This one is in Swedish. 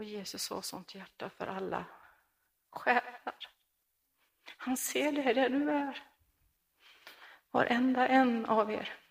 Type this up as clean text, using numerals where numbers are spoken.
Och Jesus har sånt hjärta för alla själar. Han ser dig där du är. Varenda en av er.